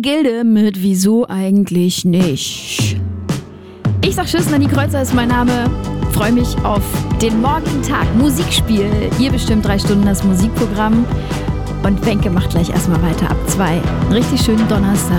Gilde mit Wieso eigentlich nicht. Ich sag Tschüss, Nanny Kreuzer ist mein Name. Freue mich auf den morgigen Tag. Musikspiel. Ihr bestimmt 3 Stunden das Musikprogramm. Und Wenke macht gleich erstmal weiter ab 2. Einen richtig schönen Donnerstag.